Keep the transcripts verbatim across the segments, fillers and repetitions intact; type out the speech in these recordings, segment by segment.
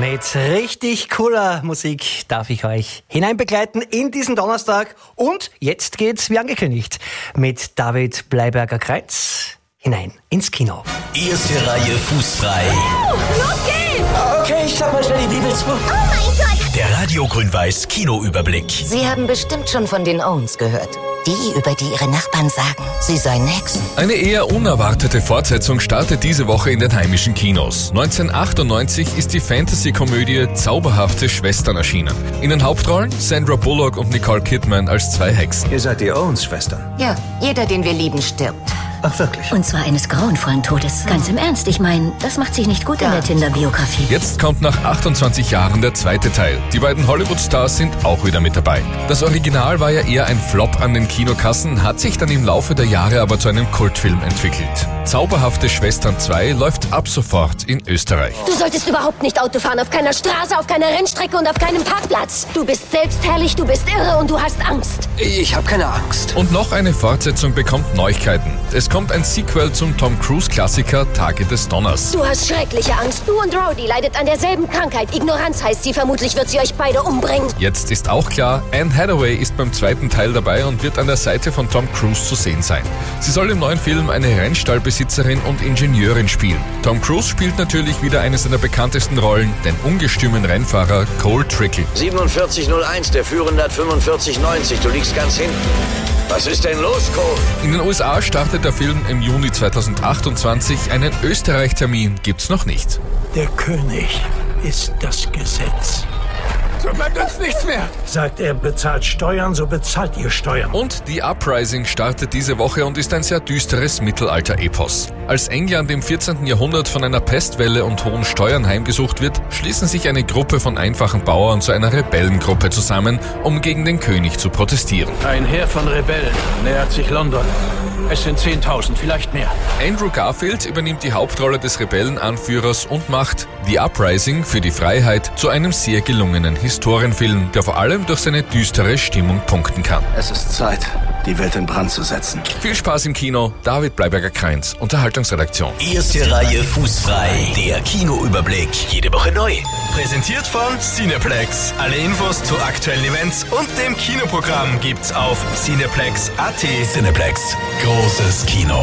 Mit richtig cooler Musik darf ich euch hineinbegleiten in diesen Donnerstag. Und jetzt geht's, wie angekündigt, mit David Bleiberger-Kreitz hinein ins Kino. Erste Reihe fußfrei. Oh, los geht's! Okay, ich klapp mal schnell die Bibel zu. Oh mein Gott! Der Radio Grün-Weiß Kinoüberblick. Sie haben bestimmt schon von den Owens gehört. Die, über die ihre Nachbarn sagen, sie seien Hexen. Eine eher unerwartete Fortsetzung startet diese Woche in den heimischen Kinos. neunzehnhundertachtundneunzig ist die Fantasy-Komödie Zauberhafte Schwestern erschienen. In den Hauptrollen Sandra Bullock und Nicole Kidman als zwei Hexen. Ihr seid die Owens-Schwestern? Ja, jeder, den wir lieben, stirbt. Ach, wirklich? Und zwar eines grauenvollen Todes. Ganz im Ernst, ich meine, das macht sich nicht gut in der Tinder-Biografie. Jetzt kommt nach achtundzwanzig Jahren der zweite Teil. Die beiden Hollywood-Stars sind auch wieder mit dabei. Das Original war ja eher ein Flop an den Kinokassen, hat sich dann im Laufe der Jahre aber zu einem Kultfilm entwickelt. Zauberhafte Schwestern zwei läuft ab sofort in Österreich. Du solltest überhaupt nicht Auto fahren, auf keiner Straße, auf keiner Rennstrecke und auf keinem Parkplatz. Du bist selbstherrlich, du bist irre und du hast Angst. Ich habe keine Angst. Und noch eine Fortsetzung bekommt Neuigkeiten. Es kommt ein Sequel zum Tom Cruise-Klassiker Tage des Donners. Du hast schreckliche Angst. Du und Rowdy leidet an derselben Krankheit. Ignoranz heißt sie. Vermutlich wird sie euch beide umbringen. Jetzt ist auch klar, Anne Hathaway ist beim zweiten Teil dabei und wird an der Seite von Tom Cruise zu sehen sein. Sie soll im neuen Film eine Rennstallbesitzerin und Ingenieurin spielen. Tom Cruise spielt natürlich wieder eine seiner bekanntesten Rollen, den ungestümen Rennfahrer Cole Trickle. siebenundvierzig null eins, der Führende hat fünfundvierzig neunzig. Du liegst ganz hinten. Was ist denn los, Cole? In den U S A startet der Film im Juni zweitausendachtundzwanzig. Einen Österreich-Termin gibt's noch nicht. Der König ist das Gesetz. So bleibt uns nichts mehr. Sagt er, bezahlt Steuern, so bezahlt ihr Steuern. Und The Uprising startet diese Woche und ist ein sehr düsteres Mittelalter-Epos. Als England im vierzehnten Jahrhundert von einer Pestwelle und hohen Steuern heimgesucht wird, schließen sich eine Gruppe von einfachen Bauern zu einer Rebellengruppe zusammen, um gegen den König zu protestieren. Ein Heer von Rebellen nähert sich London. Es sind zehntausend, vielleicht mehr. Andrew Garfield übernimmt die Hauptrolle des Rebellenanführers und macht The Uprising für die Freiheit zu einem sehr gelungenen Historienfilm, der vor allem durch seine düstere Stimmung punkten kann. Es ist Zeit, die Welt in Brand zu setzen. Viel Spaß im Kino, David Bleiberger-Kreitz, Unterhaltungsredaktion. Erste Reihe fußfrei. Der Kinoüberblick. Jede Woche neu. Präsentiert von Cineplex. Alle Infos zu aktuellen Events und dem Kinoprogramm gibt's auf cineplex punkt at. Cineplex. Großes Kino.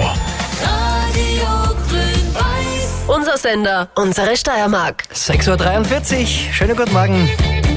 Radio Grün-Weiß. Unser Sender, unsere Steiermark. sechs Uhr dreiundvierzig, schönen guten Morgen.